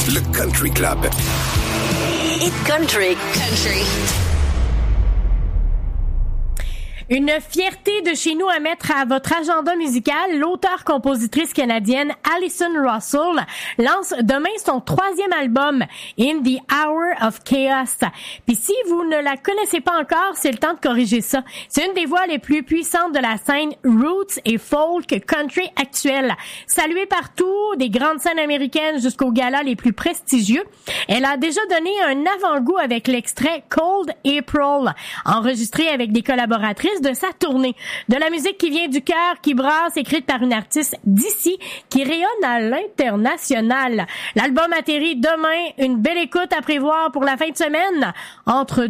Le Country Club. Hit Country. Une fierté de chez nous à mettre à votre agenda musical. L'auteure-compositrice canadienne Alison Russell lance demain son 3e album, In the Hour of Chaos. Puis si vous ne la connaissez pas encore, c'est le temps de corriger ça. C'est une des voix les plus puissantes de la scène roots et folk country actuelle. Saluée partout, des grandes scènes américaines jusqu'aux galas les plus prestigieux. Elle a déjà donné un avant-goût avec l'extrait Cold April, enregistré avec des collaboratrices de sa tournée. De la musique qui vient du cœur, qui brasse, écrite par une artiste d'ici, qui rayonne à l'international. L'album atterrit demain. Une belle écoute à prévoir pour la fin de semaine. Entre